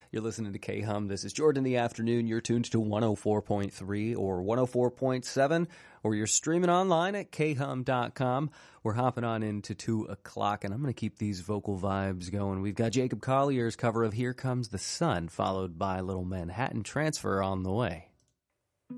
You're listening to K-Hum. This is Jordan in the afternoon. You're tuned to 104.3 or 104.7, or you're streaming online at khum.com. We're hopping on into 2 o'clock, and I'm going to keep these vocal vibes going. We've got Jacob Collier's cover of Here Comes the Sun, followed by Little Manhattan Transfer on the way.